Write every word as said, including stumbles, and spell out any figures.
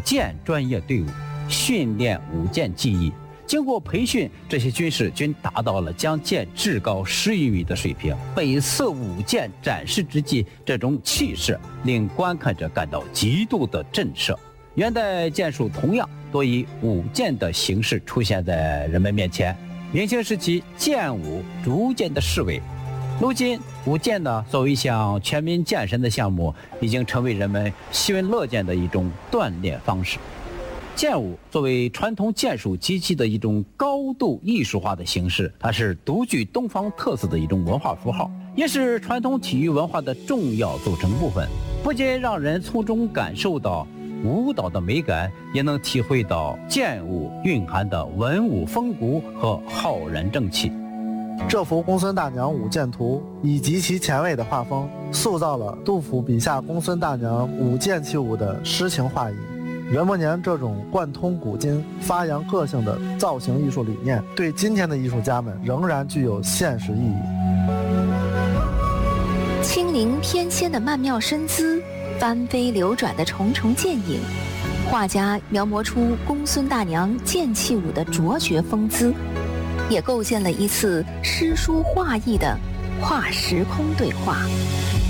剑专业队伍，训练舞剑技艺。经过培训，这些军士均达到了将剑至高十余米的水平。每次舞剑展示之际，这种气势令观看者感到极度的震慑。元代剑术同样多以舞剑的形式出现在人们面前。明清时期，剑舞逐渐的式微。如今，舞剑呢作为一项全民健身的项目，已经成为人们喜闻乐见的一种锻炼方式。剑舞作为传统剑术机器的一种高度艺术化的形式，它是独具东方特色的一种文化符号，也是传统体育文化的重要组成部分。不仅让人从中感受到舞蹈的美感，也能体会到剑舞蕴含的文武风骨和浩然正气。 这幅公孙大娘舞剑图以极其前卫的画风，塑造了杜甫笔下公孙大娘舞剑起舞的诗情画意。元末年这种贯通古今、发扬个性的造型艺术理念，对今天的艺术家们仍然具有现实意义。 轻灵翩跹的曼妙身姿，翻飞流转的重重剑影，画家描摹出公孙大娘剑气舞的卓绝风姿，也构建了一次诗书画意的跨时空对话。